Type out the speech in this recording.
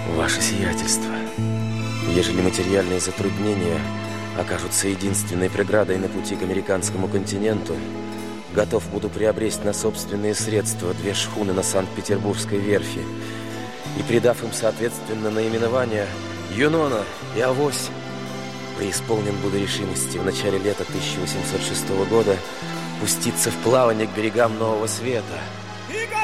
Ваше сиятельство, ежели материальные затруднения окажутся единственной преградой на пути к американскому континенту, готов буду приобрести на собственные средства 2 шхуны на Санкт-Петербургской верфи и, придав им соответственно наименования «Юнона» и «Авось», преисполнен буду решимости в начале лета 1806 года пуститься в плавание к берегам Нового Света. И